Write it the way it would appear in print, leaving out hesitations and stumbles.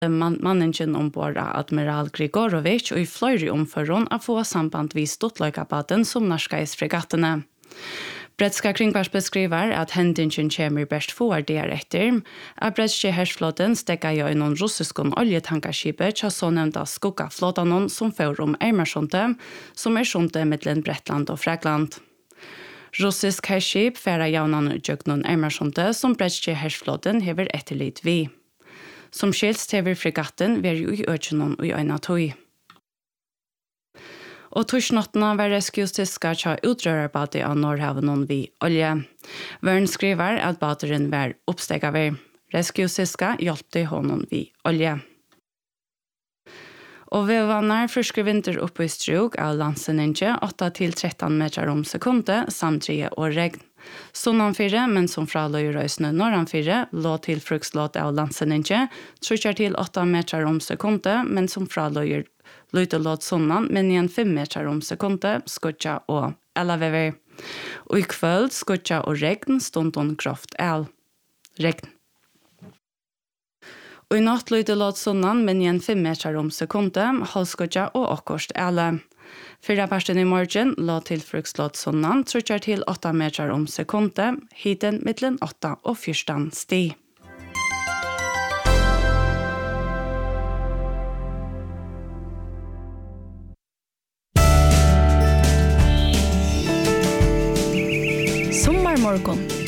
Manningen ombord Admiral Grigorovic og i flere omføren å få samband vid Stuttleikabaten som norskeidsfregattene. Bretska kringvars beskriver at hendingen kommer best for deretter, at bretske hersflåten stekket i noen russiske oljetankerskipet til så nevnte skuggaflåtene som fører Emersundet, som skjuntet mellom Bretland og Frakland. Russisk herskip færa javnan utjøknen Emersundet som bretske hersflåten hever etterlitt vi. Som skilst hever fregatten ver jo i økjennom og i øyne tog. Og torsnottene var reskustiska til utrørerbadet av Nordhaven vi olje. Vern skriver at bateren var oppstegaver. Reskustiska hjelpte honom vi olje. Og vi vannar friske vinter oppe i strug av landsenninge 8-13 meter om sekundet, samtlige og regn. Sunnanfire, men som fra løyrøysene norranfire, lå til frukslåt av landsenninge, 3-8 meter om sekundet, men som fra løytelåt sunnan, men igjen 5 meter om sekundet, skutja og elavever. Og i kveld skutja og regn stundon groft regn. Og i natt løytelåt sunnan, men igjen 5 meter om sekundet, halvskutja og akkurst Fyrra parten i morgen lå til frukslåt sunnan, 3-8 meter om sekundet, hiten mittlen 8 og 14 sti. Sommarmorgon